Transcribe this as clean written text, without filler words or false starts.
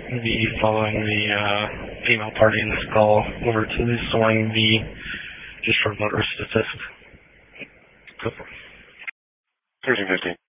the following the female party in this call over to storing the just for motor statistics. Go for it. 1315.